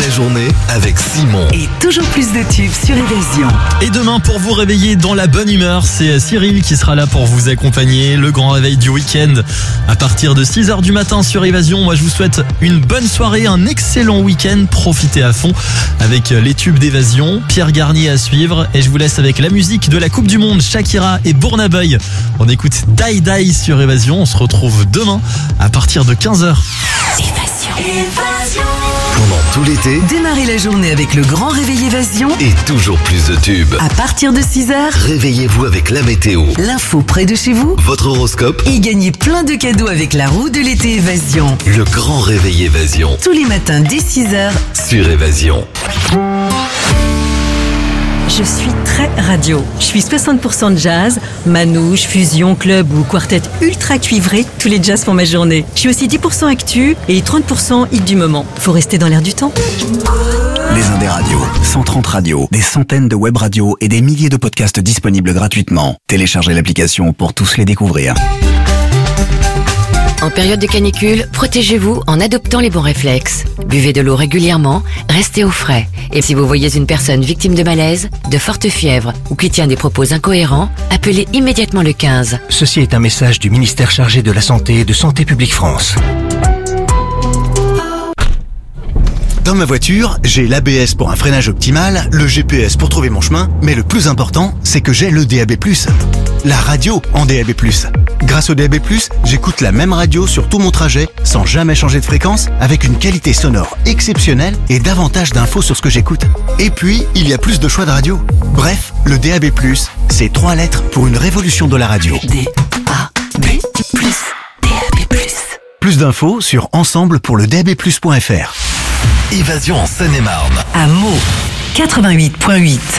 la journée avec Simon. Et toujours plus de tubes sur Évasion. Et demain, pour vous réveiller dans la bonne humeur, c'est Cyril qui sera là pour vous accompagner. Le grand réveil du week-end à partir de 6h du matin sur Évasion. Moi, je vous souhaite une bonne soirée, un excellent week-end. Profitez à fond avec les tubes d'Évasion. Pierre Garnier à suivre. Et je vous laisse avec la musique de la Coupe du Monde, Shakira et Burna Boy. On écoute Die Die sur Évasion. On se retrouve demain à partir de 15h. Évasion. Pendant tout l'été, Démarrez la journée avec le grand réveil Évasion. et toujours plus de tubes. À partir de 6h, Réveillez-vous avec la météo, l'info près de chez vous. votre horoscope, Et gagnez plein de cadeaux avec la roue de l'été Évasion. le grand réveil Évasion Tous les matins dès 6h. sur Évasion. Je suis très radio. Je suis 60% de jazz, manouche, fusion, club ou quartet ultra cuivré. Tous les jazz font ma journée. Je suis aussi 10% actu et 30% hit du moment. Faut rester dans l'air du temps. Les Indés Radios, 130 radios, des centaines de web radios et des milliers de podcasts disponibles gratuitement. Téléchargez l'application pour tous les découvrir. En période de canicule, protégez-vous en adoptant les bons réflexes. Buvez de l'eau régulièrement, restez au frais. Et si vous voyez une personne victime de malaise, de forte fièvre ou qui tient des propos incohérents, appelez immédiatement le 15. Ceci est un message du ministère chargé de la Santé et de Santé publique France. Dans ma voiture, j'ai l'ABS pour un freinage optimal, le GPS pour trouver mon chemin, mais le plus important, c'est que j'ai le DAB+. La radio en DAB+. Grâce au DAB+, j'écoute la même radio sur tout mon trajet, sans jamais changer de fréquence, avec une qualité sonore exceptionnelle et davantage d'infos sur ce que j'écoute. Et puis, il y a plus de choix de radio. Bref, le DAB+, c'est 3 lettres pour une révolution de la radio. DAB+. DAB+. Plus d'infos sur ensemblepourledabplus.fr. Évasion en Seine-et-Marne. À Meaux, 88.8.